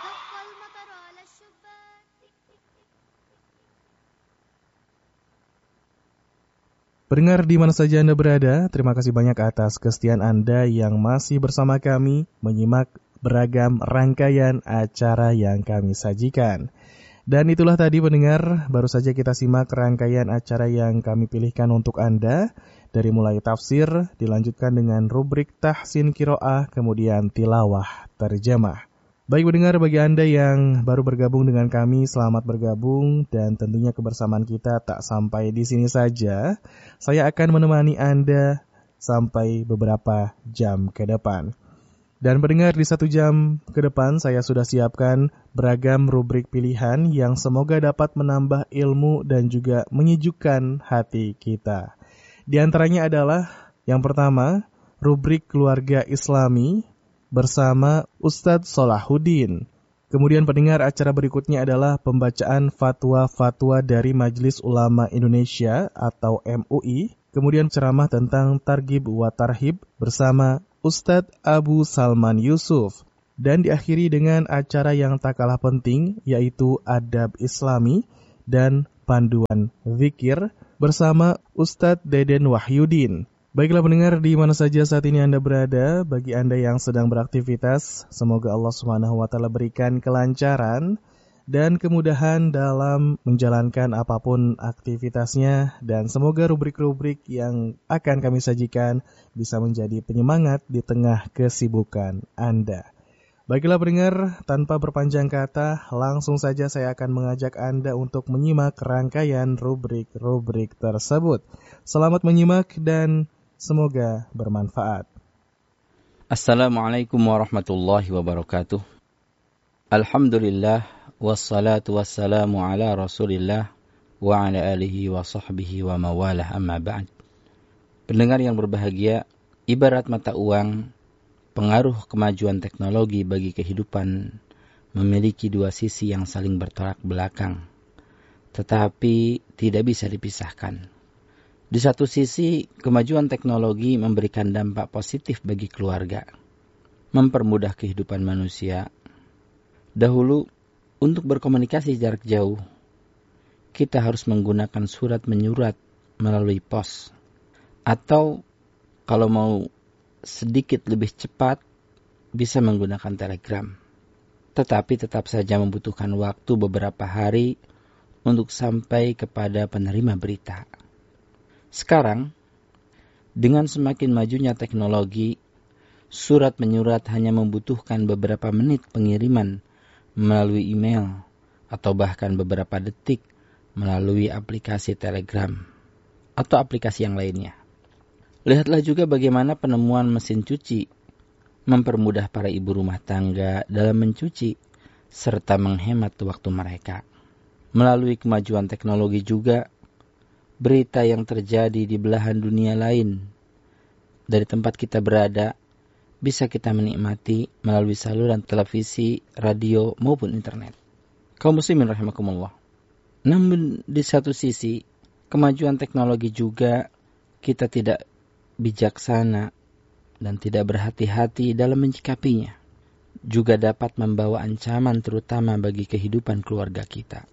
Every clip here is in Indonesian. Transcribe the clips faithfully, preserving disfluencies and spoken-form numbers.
Pendengar di mana saja Anda berada, terima kasih banyak atas kesetiaan Anda yang masih bersama kami menyimak beragam rangkaian acara yang kami sajikan. Dan itulah tadi pendengar, baru saja kita simak rangkaian acara yang kami pilihkan untuk Anda. Dari mulai tafsir, dilanjutkan dengan rubrik tahsin kiroah, kemudian tilawah terjemah. Baik pendengar, bagi Anda yang baru bergabung dengan kami, selamat bergabung dan tentunya kebersamaan kita tak sampai di sini saja. Saya akan menemani Anda sampai beberapa jam ke depan. Dan pendengar, di satu jam ke depan saya sudah siapkan beragam rubrik pilihan yang semoga dapat menambah ilmu dan juga menyejukkan hati kita. Di antaranya adalah yang pertama, rubrik keluarga Islami bersama Ustadz Solahuddin. Kemudian pendengar, acara berikutnya adalah pembacaan fatwa-fatwa dari Majelis Ulama Indonesia atau M U I. Kemudian ceramah tentang Targhib wa Tarhib bersama Ustadz Abu Salman Yusuf. Dan diakhiri dengan acara yang tak kalah penting, yaitu Adab Islami dan Panduan Zikir bersama Ustadz Deden Wahyudin. Baiklah pendengar, di mana saja saat ini Anda berada, bagi Anda yang sedang beraktivitas, semoga Allah subhanahu wa taala berikan kelancaran dan kemudahan dalam menjalankan apapun aktivitasnya, dan semoga rubrik-rubrik yang akan kami sajikan bisa menjadi penyemangat di tengah kesibukan Anda. Baiklah pendengar, tanpa berpanjang kata, langsung saja saya akan mengajak Anda untuk menyimak rangkaian rubrik-rubrik tersebut. Selamat menyimak dan semoga bermanfaat. Assalamualaikum warahmatullahi wabarakatuh. Alhamdulillah, wassalatu wassalamu ala rasulillah wa ala alihi wa sahbihi wa mawalah, amma ba'd. Pendengar yang berbahagia, ibarat mata uang, pengaruh kemajuan teknologi bagi kehidupan memiliki dua sisi yang saling bertolak belakang, tetapi tidak bisa dipisahkan. Di satu sisi, kemajuan teknologi memberikan dampak positif bagi keluarga, mempermudah kehidupan manusia. Dahulu, untuk berkomunikasi jarak jauh, kita harus menggunakan surat menyurat melalui pos. Atau, kalau mau sedikit lebih cepat, bisa menggunakan telegram. Tetapi tetap saja membutuhkan waktu beberapa hari untuk sampai kepada penerima berita. Sekarang, dengan semakin majunya teknologi, surat menyurat hanya membutuhkan beberapa menit pengiriman melalui email atau bahkan beberapa detik melalui aplikasi Telegram atau aplikasi yang lainnya. Lihatlah juga bagaimana penemuan mesin cuci mempermudah para ibu rumah tangga dalam mencuci serta menghemat waktu mereka. Melalui kemajuan teknologi juga, berita yang terjadi di belahan dunia lain dari tempat kita berada bisa kita menikmati melalui saluran televisi, radio, maupun internet. Kaum muslimin rahimakumullah. Namun di satu sisi, kemajuan teknologi juga kita tidak bijaksana dan tidak berhati-hati dalam menyikapinya. Juga dapat membawa ancaman terutama bagi kehidupan keluarga kita.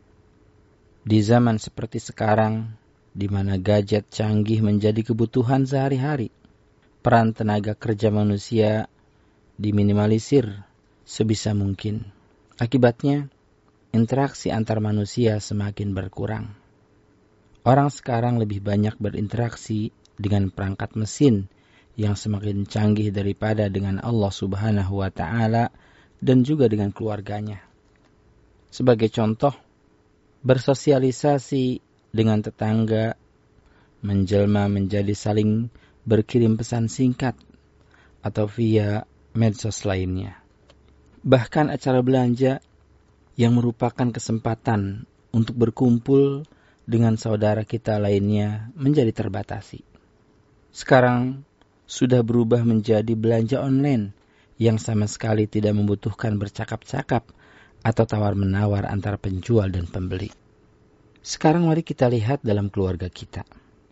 Di zaman seperti sekarang, di mana gadget canggih menjadi kebutuhan sehari-hari, peran tenaga kerja manusia diminimalisir sebisa mungkin. Akibatnya, interaksi antar manusia semakin berkurang. Orang sekarang lebih banyak berinteraksi dengan perangkat mesin yang semakin canggih daripada dengan Allah Subhanahu wa Ta'ala dan juga dengan keluarganya. Sebagai contoh, bersosialisasi dengan tetangga menjelma menjadi saling berkirim pesan singkat atau via medsos lainnya. Bahkan acara belanja yang merupakan kesempatan untuk berkumpul dengan saudara kita lainnya menjadi terbatasi. Sekarang sudah berubah menjadi belanja online yang sama sekali tidak membutuhkan bercakap-cakap atau tawar-menawar antara penjual dan pembeli. Sekarang mari kita lihat dalam keluarga kita.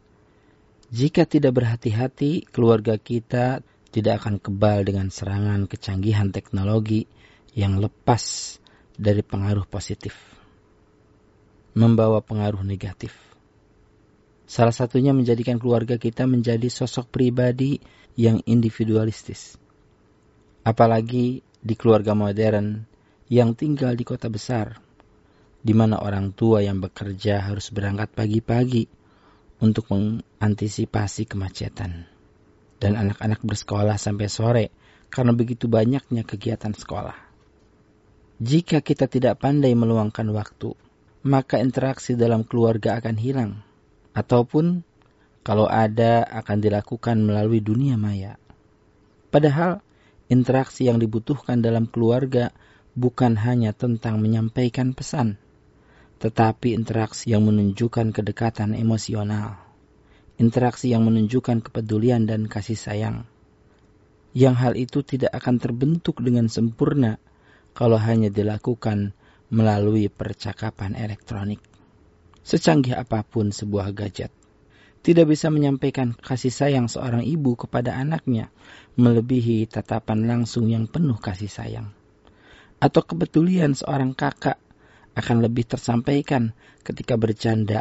Jika tidak berhati-hati, keluarga kita tidak akan kebal dengan serangan kecanggihan teknologi yang lepas dari pengaruh positif, membawa pengaruh negatif. Salah satunya menjadikan keluarga kita menjadi sosok pribadi yang individualistis. Apalagi di keluarga modern yang tinggal di kota besar, di mana orang tua yang bekerja harus berangkat pagi-pagi untuk mengantisipasi kemacetan. Dan anak-anak bersekolah sampai sore karena begitu banyaknya kegiatan sekolah. Jika kita tidak pandai meluangkan waktu, maka interaksi dalam keluarga akan hilang. Ataupun kalau ada akan dilakukan melalui dunia maya. Padahal interaksi yang dibutuhkan dalam keluarga bukan hanya tentang menyampaikan pesan, tetapi interaksi yang menunjukkan kedekatan emosional, interaksi yang menunjukkan kepedulian dan kasih sayang. Yang hal itu tidak akan terbentuk dengan sempurna kalau hanya dilakukan melalui percakapan elektronik. Secanggih apapun sebuah gadget, tidak bisa menyampaikan kasih sayang seorang ibu kepada anaknya melebihi tatapan langsung yang penuh kasih sayang. Atau kepedulian seorang kakak akan lebih tersampaikan ketika bercanda